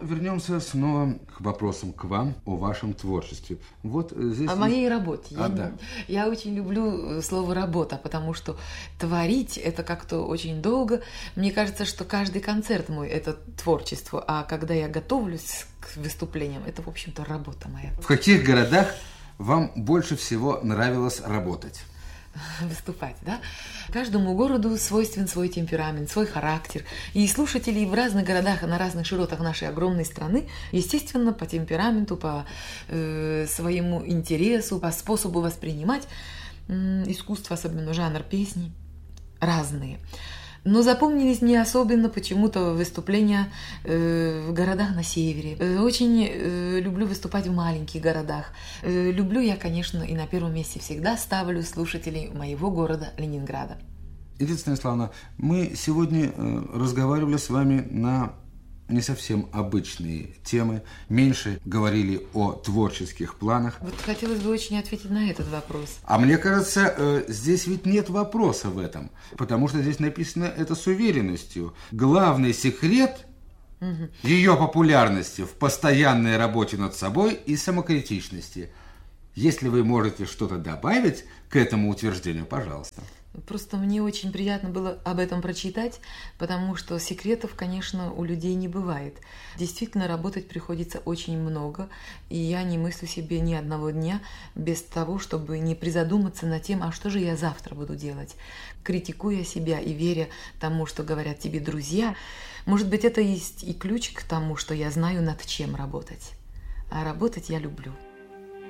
вернемся снова к вопросам к вам о вашем творчестве. Вот здесь... О моей работе. Да. Я очень люблю слово «работа», потому что творить – это как-то очень долго. Мне кажется, что каждый концерт мой – это творчество, а когда я готовлюсь к выступлениям, это, в общем-то, работа моя. В каких городах вам больше всего нравилось работать? Выступать, да? Каждому городу свойствен свой темперамент, свой характер. И слушатели в разных городах, на разных широтах нашей огромной страны, естественно, по темпераменту, по своему интересу, по способу воспринимать искусство, особенно жанр песни, разные. Но запомнились мне особенно почему-то выступления в городах на севере. Очень люблю выступать в маленьких городах. Люблю я, конечно, и на первом месте всегда ставлю слушателей моего города Ленинграда. Эдита Станиславовна, мы сегодня разговаривали с вами на не совсем обычные темы, меньше говорили о творческих планах. Вот хотелось бы очень ответить на этот вопрос. А мне кажется, здесь ведь нет вопроса в этом, потому что здесь написано это с уверенностью. Главный секрет ее популярности в постоянной работе над собой и самокритичности. Если вы можете что-то добавить к этому утверждению, пожалуйста. Просто мне очень приятно было об этом прочитать, потому что секретов, конечно, у людей не бывает. Действительно, работать приходится очень много, и я не мыслю себе ни одного дня без того, чтобы не призадуматься над тем, а что же я завтра буду делать. Критикуя себя и веря тому, что говорят тебе друзья, может быть, это есть и ключ к тому, что я знаю, над чем работать. А работать я люблю.